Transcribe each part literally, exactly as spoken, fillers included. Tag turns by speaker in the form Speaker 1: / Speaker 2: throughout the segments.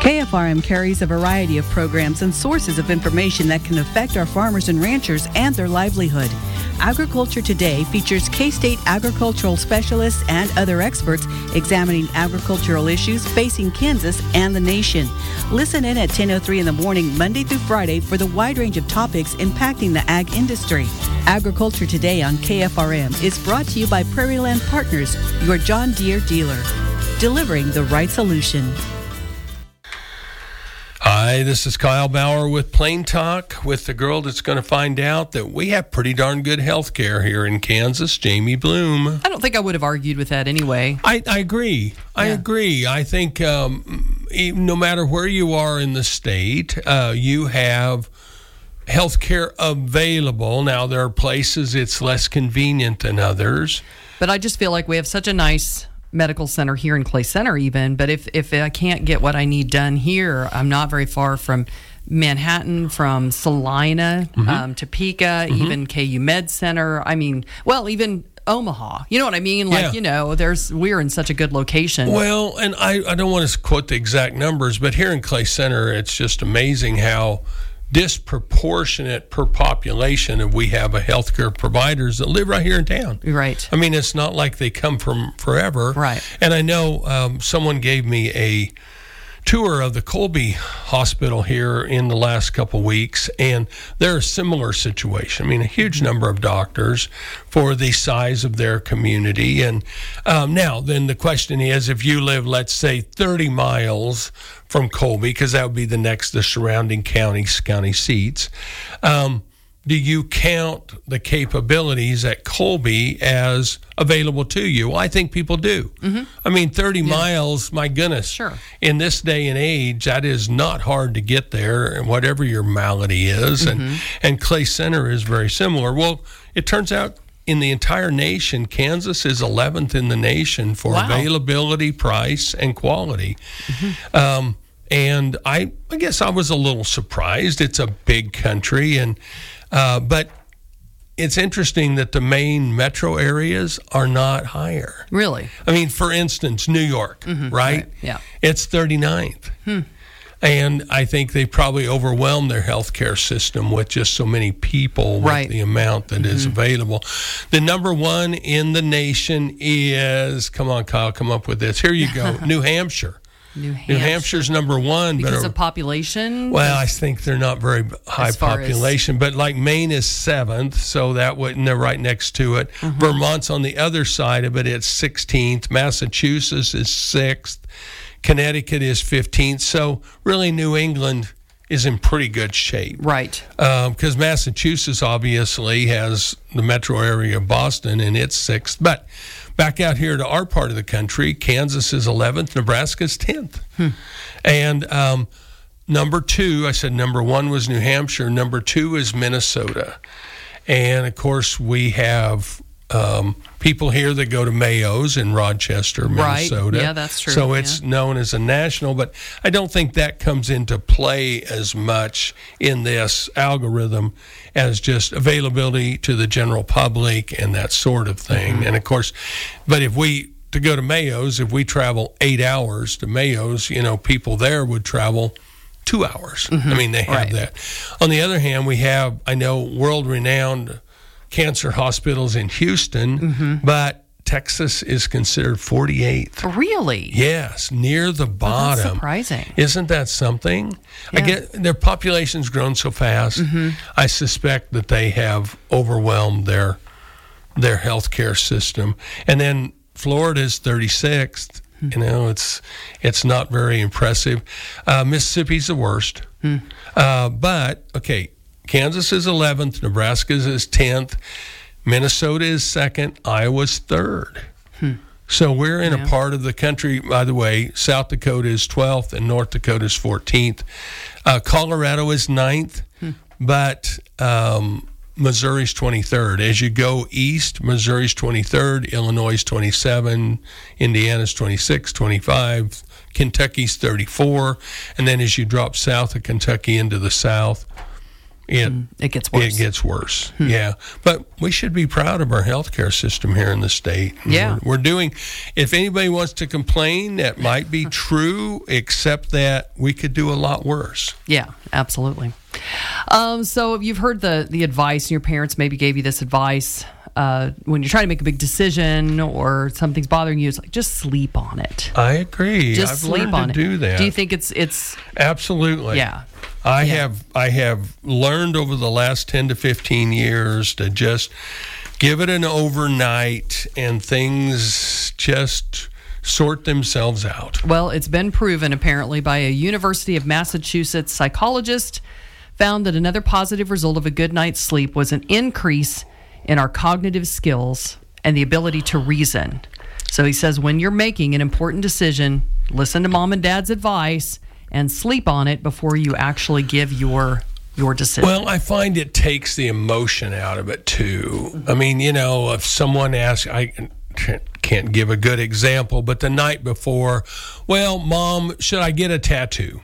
Speaker 1: K F R M carries a variety of programs and sources of information that can affect our farmers and ranchers and their livelihood. Agriculture Today features K-State agricultural specialists and other experts examining agricultural issues facing Kansas and the nation. Listen in at ten oh three in the morning, Monday through Friday, for the wide range of topics impacting the ag industry. Agriculture Today on K F R M is brought to you by Prairie Land Partners, your John Deere dealer, delivering the right solution.
Speaker 2: Hi, this is Kyle Bauer with Plain Talk, with the girl that's going to find out that we have pretty darn good health care here in Kansas, Jamie Bloom.
Speaker 3: I don't think I would have argued with that anyway.
Speaker 2: I, I agree. I
Speaker 3: Yeah.
Speaker 2: agree. I think um, no matter where you are in the state, uh, you have health care available. Now, there are places it's less convenient than others.
Speaker 3: But I just feel like we have such a nice medical center here in Clay Center even, but if, if I can't get what I need done here, I'm not very far from Manhattan, from Salina, mm-hmm. um, Topeka, mm-hmm. even K U Med Center. I mean, well, even Omaha. You know what I mean? Like,
Speaker 2: yeah.
Speaker 3: you know, there's we're in such a good location.
Speaker 2: Well, and I, I don't want to quote the exact numbers, but here in Clay Center, it's just amazing how disproportionate per population of we have a healthcare providers that live right here in town.
Speaker 3: Right.
Speaker 2: I mean, it's not like they come from forever.
Speaker 3: Right.
Speaker 2: And I know um, someone gave me a tour of the Colby Hospital here in the last couple weeks, and they're a similar situation. I mean, a huge number of doctors for the size of their community. And um, now, then the question is, if you live, let's say, thirty miles from Colby, because that would be the next, the surrounding counties, county seats, um, do you count the capabilities at Colby as available to you? Well, I think people do. Mm-hmm. I mean, thirty yeah. miles, my goodness.
Speaker 3: Sure.
Speaker 2: In this day and age, that is not hard to get there, and whatever your malady is. Mm-hmm. And, and Clay Center is very similar. Well, it turns out in the entire nation, Kansas is eleventh in the nation for
Speaker 3: wow.
Speaker 2: availability, price, and quality. Mm-hmm. Um, and I, I guess I was a little surprised. It's a big country, and uh, but it's interesting that the main metro areas are not higher.
Speaker 3: Really?
Speaker 2: I mean, for instance, New York,
Speaker 3: mm-hmm.
Speaker 2: right?
Speaker 3: right? Yeah.
Speaker 2: It's thirty-ninth.
Speaker 3: Hmm.
Speaker 2: And I think they probably overwhelmed their healthcare system with just so many people,
Speaker 3: right.
Speaker 2: with the amount that mm-hmm. is available. The number one in the nation is, come on, Kyle, come up with this. Here you go, New Hampshire.
Speaker 3: New Hampshire.
Speaker 2: New Hampshire's number one.
Speaker 3: Because
Speaker 2: but,
Speaker 3: of population?
Speaker 2: Well, I think they're not very high population,
Speaker 3: as,
Speaker 2: but like Maine is seventh, so that wouldn't, they're right next to it. Mm-hmm. Vermont's on the other side of it, it's sixteenth. Massachusetts is sixth. Connecticut is fifteenth. So really New England is in pretty good shape.
Speaker 3: Right.
Speaker 2: Because um, Massachusetts obviously has the metro area of Boston, and it's sixth. But back out here to our part of the country, Kansas is eleventh, Nebraska's tenth. Hmm. And um, number two, I said number one was New Hampshire. Number two is Minnesota. And, of course, we have um, people here that go to Mayo's in Rochester, Minnesota.
Speaker 3: Right. Yeah, that's true.
Speaker 2: So it's
Speaker 3: yeah.
Speaker 2: known as a national, but I don't think that comes into play as much in this algorithm as just availability to the general public and that sort of thing. Mm-hmm. And, of course, but if we, to go to Mayo's, if we travel eight hours to Mayo's, you know, people there would travel two hours. Mm-hmm. I mean, they have
Speaker 3: right.
Speaker 2: that. On the other hand, we have, I know, world-renowned cancer hospitals in Houston, mm-hmm. but Texas is considered forty-eighth.
Speaker 3: Really?
Speaker 2: Yes, near the bottom.
Speaker 3: Oh, that's surprising.
Speaker 2: Isn't that something?
Speaker 3: Yeah.
Speaker 2: I get their population's grown so fast. Mm-hmm. I suspect that they have overwhelmed their their healthcare system. And then Florida's thirty-sixth. Mm-hmm. You know, it's it's not very impressive. Uh, Mississippi's the worst. Mm. Uh, but okay. Kansas is eleventh, Nebraska is tenth, Minnesota is second, Iowa's third. Hmm. So we're in yeah. a part of the country, by the way, South Dakota is twelfth and North Dakota is fourteenth. Uh, Colorado is ninth, hmm. but um, Missouri's twenty-third. As you go east, Missouri's twenty-third, Illinois is twenty-seven, Indiana's twenty-six, twenty-five, Kentucky's thirty-four, and then as you drop south of Kentucky into the south, it
Speaker 3: mm, it gets worse.
Speaker 2: It gets worse. Hmm. Yeah, but we should be proud of our healthcare system here in the state.
Speaker 3: Yeah,
Speaker 2: we're, we're doing. If anybody wants to complain, that might be true, except that we could do a lot worse.
Speaker 3: Yeah, absolutely. Um, so you've heard the the advice, and your parents maybe gave you this advice. Uh, when you're trying to make a big decision or something's bothering you, it's like, just sleep on it.
Speaker 2: I agree.
Speaker 3: Just
Speaker 2: I've
Speaker 3: sleep
Speaker 2: learned
Speaker 3: on
Speaker 2: to
Speaker 3: it.
Speaker 2: do that.
Speaker 3: Do you think it's it's
Speaker 2: absolutely?
Speaker 3: Yeah.
Speaker 2: I
Speaker 3: yeah.
Speaker 2: have I have learned over the last ten to fifteen years to just give it an overnight and things just sort themselves out.
Speaker 3: Well, it's been proven apparently by a University of Massachusetts psychologist found that another positive result of a good night's sleep was an increase in our cognitive skills and the ability to reason. So he says when you're making an important decision, listen to mom and dad's advice and sleep on it before you actually give your your decision.
Speaker 2: Well, I find it takes the emotion out of it too. I mean, you know, if someone asks, I can't give a good example, but the night before, well, Mom, should I get a tattoo?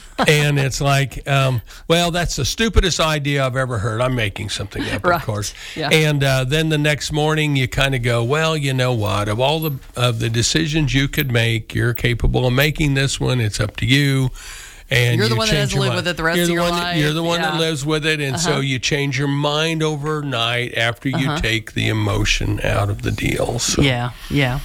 Speaker 2: And it's like, um, well, that's the stupidest idea I've ever heard. I'm making something up,
Speaker 3: right.
Speaker 2: of course.
Speaker 3: Yeah.
Speaker 2: And uh, then the next morning, you kind of go, well, you know what? Of all the of the decisions you could make, you're capable of making this one. It's up to you. And
Speaker 3: you're the
Speaker 2: you
Speaker 3: one that has to live
Speaker 2: mind.
Speaker 3: with it the rest
Speaker 2: you're
Speaker 3: of
Speaker 2: the
Speaker 3: your
Speaker 2: one
Speaker 3: life.
Speaker 2: That, you're the one
Speaker 3: yeah.
Speaker 2: that lives with it, and uh-huh. so you change your mind overnight after you uh-huh. take the emotion out of the deal. So.
Speaker 3: Yeah, yeah.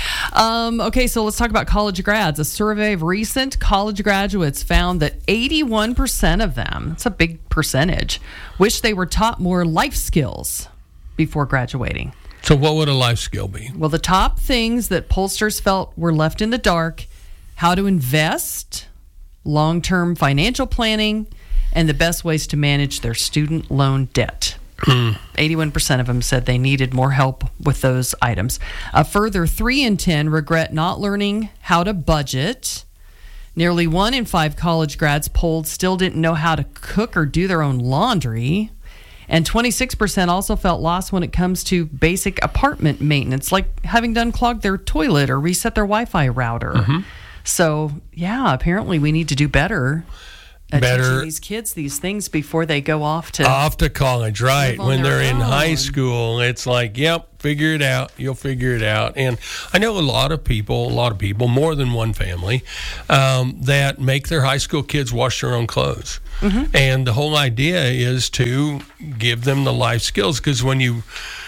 Speaker 3: Um, okay, so let's talk about college grads. A survey of recent college graduates found that eighty-one percent of them, that's a big percentage, wish they were taught more life skills before graduating.
Speaker 2: So what would a life skill be?
Speaker 3: Well, the top things that pollsters felt were left in the dark: how to invest, long-term financial planning, and the best ways to manage their student loan debt. Mm. eighty-one percent of them said they needed more help with those items. A further three in ten regret not learning how to budget. Nearly one in five college grads polled still didn't know how to cook or do their own laundry. And twenty-six percent also felt lost when it comes to basic apartment maintenance, like having to unclog their toilet or reset their Wi-Fi router. Mm-hmm. So, yeah, apparently we need to do better at
Speaker 2: better
Speaker 3: teaching these kids these things before they go off to
Speaker 2: off to college, right? When they're
Speaker 3: own.
Speaker 2: in high school, it's like, yep, figure it out. You'll figure it out. And I know a lot of people, a lot of people, more than one family, um, that make their high school kids wash their own clothes. Mm-hmm. And the whole idea is to give them the life skills, because when you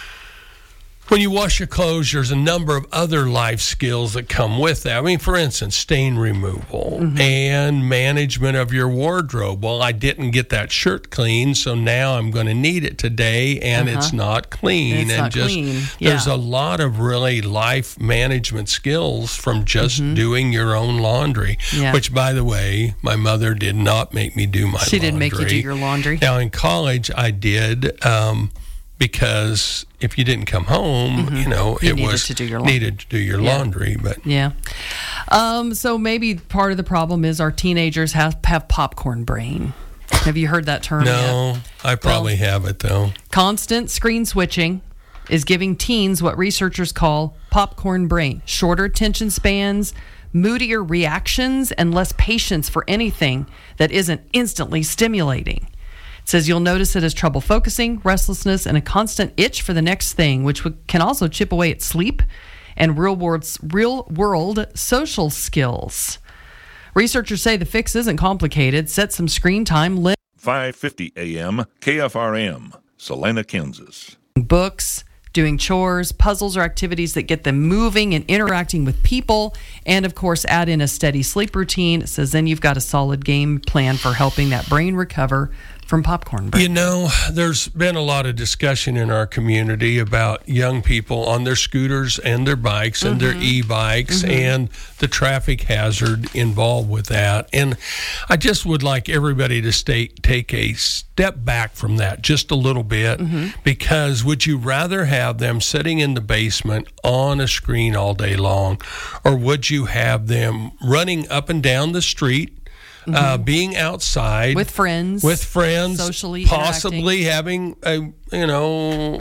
Speaker 2: When you wash your clothes, there's a number of other life skills that come with that. I mean, for instance, stain removal mm-hmm. and management of your wardrobe. Well, I didn't get that shirt clean, so now I'm going to need it today, and uh-huh. it's not clean.
Speaker 3: It's
Speaker 2: and
Speaker 3: not
Speaker 2: just
Speaker 3: clean. Yeah.
Speaker 2: There's a lot of really life management skills from just mm-hmm. doing your own laundry.
Speaker 3: Yeah.
Speaker 2: Which, by the way, my mother did not make me do my
Speaker 3: she
Speaker 2: laundry.
Speaker 3: She didn't make you do your laundry?
Speaker 2: Now, in college, I did. Um, Because if you didn't come home, mm-hmm. you know,
Speaker 3: you
Speaker 2: it
Speaker 3: needed
Speaker 2: was
Speaker 3: to do your
Speaker 2: needed to do your
Speaker 3: yeah.
Speaker 2: laundry. But
Speaker 3: yeah, um, so maybe part of the problem is our teenagers have have popcorn brain. Have you heard that term?
Speaker 2: No,
Speaker 3: yet?
Speaker 2: I probably well, have it though.
Speaker 3: Constant screen switching is giving teens what researchers call popcorn brain: shorter attention spans, moodier reactions, and less patience for anything that isn't instantly stimulating. It says you'll notice it as trouble focusing, restlessness, and a constant itch for the next thing, which can also chip away at sleep and real world, real world social skills. Researchers say the fix isn't complicated. Set some screen time limits.
Speaker 4: five fifty a.m. K F R M, Salina, Kansas.
Speaker 3: Books, doing chores, puzzles, or activities that get them moving and interacting with people. And, of course, add in a steady sleep routine. It says then you've got a solid game plan for helping that brain recover from popcorn brain.
Speaker 2: You know, there's been a lot of discussion in our community about young people on their scooters and their bikes and mm-hmm. their e-bikes mm-hmm. and the traffic hazard involved with that. And I just would like everybody to stay, take a step back from that just a little bit mm-hmm. because would you rather have them sitting in the basement on a screen all day long, or would you have them running up and down the street, Mm-hmm. Uh, being outside
Speaker 3: with friends,
Speaker 2: with friends,
Speaker 3: socially
Speaker 2: possibly having a you know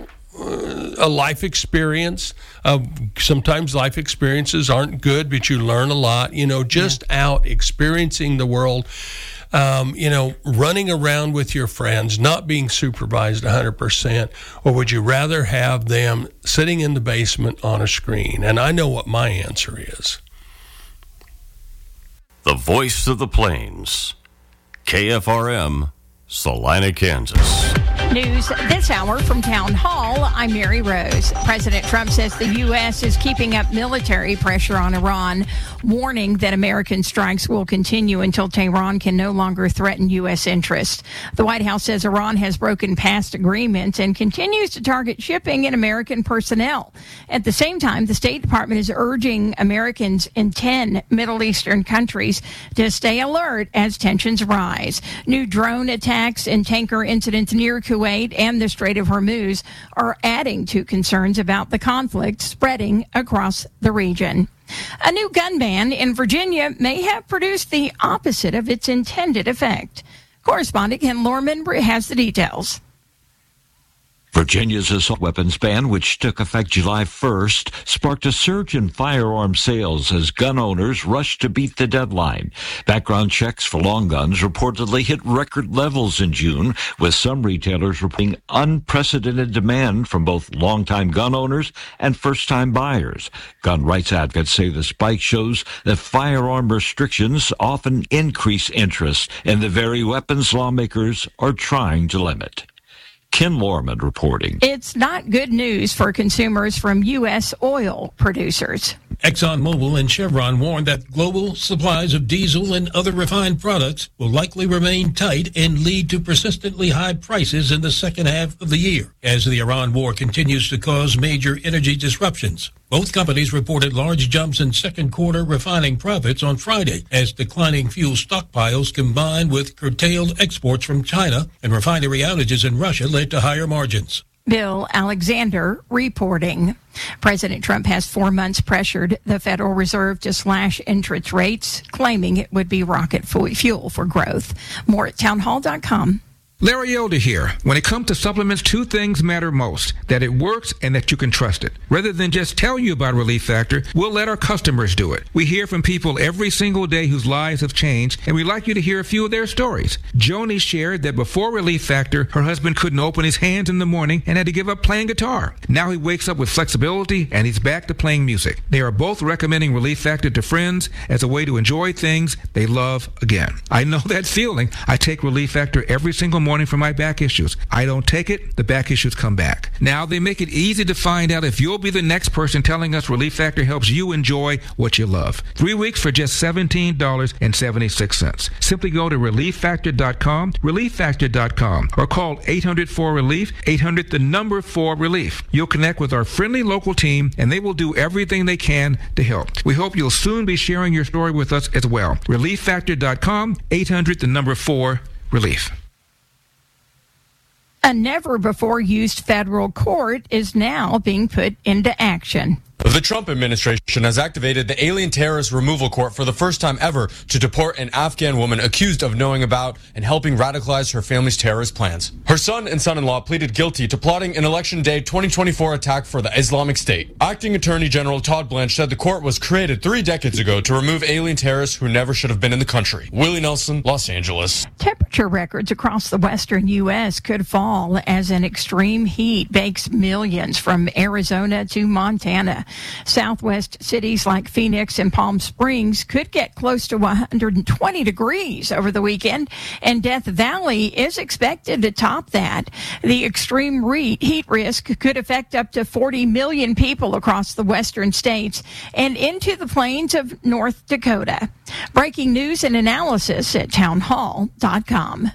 Speaker 2: a life experience? Uh, sometimes life experiences aren't good, but you learn a lot. You know, just yeah. out experiencing the world. um, you know, running around with your friends, not being supervised one hundred percent, or would you rather have them sitting in the basement on a screen? And I know what my answer is.
Speaker 5: The voice of the plains, K F R M, Salina, Kansas.
Speaker 6: News this hour from Town Hall. I'm Mary Rose. President Trump says the U S is keeping up military pressure on Iran, warning that American strikes will continue until Tehran can no longer threaten U S interests. The White House says Iran has broken past agreements and continues to target shipping and American personnel. At the same time, the State Department is urging Americans in ten Middle Eastern countries to stay alert as tensions rise. New drone attacks and tanker incidents near Kuwait and the Strait of Hormuz are adding to concerns about the conflict spreading across the region. A new gun ban in Virginia may have produced the opposite of its intended effect. Correspondent Ken Lorman has the details.
Speaker 7: Virginia's assault weapons ban, which took effect July first, sparked a surge in firearm sales as gun owners rushed to beat the deadline. Background checks for long guns reportedly hit record levels in June, with some retailers reporting unprecedented demand from both longtime gun owners and first-time buyers. Gun rights advocates say the spike shows that firearm restrictions often increase interest in the very weapons lawmakers are trying to limit. Ken Lorman reporting.
Speaker 6: It's not good news for consumers from U S oil producers.
Speaker 8: ExxonMobil and Chevron warned that global supplies of diesel and other refined products will likely remain tight and lead to persistently high prices in the second half of the year as the Iran war continues to cause major energy disruptions. Both companies reported large jumps in second quarter refining profits on Friday as declining fuel stockpiles combined with curtailed exports from China and refinery outages in Russia led to higher margins.
Speaker 6: Bill Alexander reporting. President Trump has four months pressured the Federal Reserve to slash interest rates, claiming it would be rocket fuel for growth. More at townhall dot com.
Speaker 9: Larry Elder here. When it comes to supplements, two things matter most: that it works and that you can trust it. Rather than just tell you about Relief Factor, we'll let our customers do it. We hear from people every single day whose lives have changed, and we'd like you to hear a few of their stories. Joni shared that before Relief Factor, her husband couldn't open his hands in the morning and had to give up playing guitar. Now he wakes up with flexibility and he's back to playing music. They are both recommending Relief Factor to friends as a way to enjoy things they love again. I know that feeling. I take Relief Factor every single morning for my back issues. I don't take it, the back issues come back. Now they make it easy to find out if you'll be the next person telling us Relief Factor helps you enjoy what you love. Three weeks for just seventeen dollars and seventy-six cents. Simply go to relief factor dot com, relief factor dot com, or call eight hundred four relief, eight hundred the number four relief. You'll connect with our friendly local team and they will do everything they can to help. We hope you'll soon be sharing your story with us as well. relief factor dot com, eight hundred the number four relief.
Speaker 6: A never-before-used federal court is now being put into action.
Speaker 10: The Trump administration has activated the Alien Terrorist Removal Court for the first time ever to deport an Afghan woman accused of knowing about and helping radicalize her family's terrorist plans. Her son and son-in-law pleaded guilty to plotting an Election Day twenty twenty-four attack for the Islamic State. Acting Attorney General Todd Blanche said the court was created three decades ago to remove alien terrorists who never should have been in the country. Willie Nelson, Los Angeles.
Speaker 6: Temperature records across the western U S could fall as an extreme heat bakes millions from Arizona to Montana. Southwest cities like Phoenix and Palm Springs could get close to one hundred twenty degrees over the weekend, and Death Valley is expected to top that. The extreme heat risk could affect up to forty million people across the western states and into the plains of North Dakota. Breaking news and analysis at townhall dot com.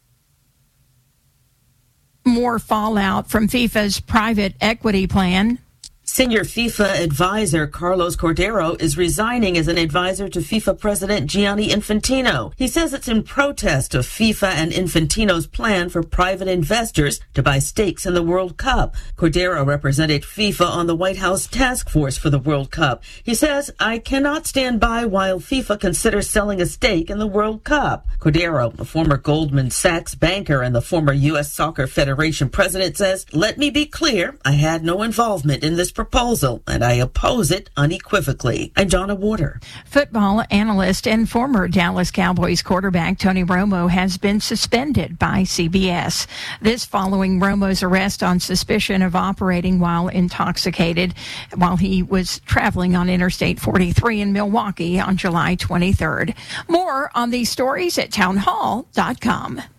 Speaker 6: More fallout from FIFA's private equity plan.
Speaker 11: Senior FIFA advisor Carlos Cordero is resigning as an advisor to FIFA President Gianni Infantino. He says it's in protest of FIFA and Infantino's plan for private investors to buy stakes in the World Cup. Cordero represented FIFA on the White House task force for the World Cup. He says, "I cannot stand by while FIFA considers selling a stake in the World Cup." Cordero, a former Goldman Sachs banker and the former U S Soccer Federation president, says, "Let me be clear, I had no involvement in this proposal, and I oppose it unequivocally. I'm Donna Warder.
Speaker 6: Football analyst and former Dallas Cowboys quarterback Tony Romo has been suspended by C B S. This following Romo's arrest on suspicion of operating while intoxicated while he was traveling on Interstate forty-three in Milwaukee on July twenty-third. More on these stories at townhall dot com.